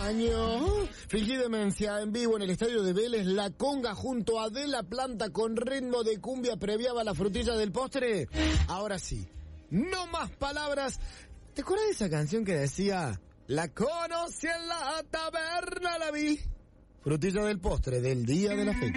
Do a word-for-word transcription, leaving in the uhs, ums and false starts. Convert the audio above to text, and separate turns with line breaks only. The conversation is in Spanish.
año. Fingí demencia en vivo en el estadio de Vélez. La conga junto a De La Planta con ritmo de cumbia previaba la frutilla del postre. Ahora sí, no más palabras. ¿Te acuerdas de esa canción que decía: la conocí en la taberna, la vi? Frutilla del postre del día de la fecha.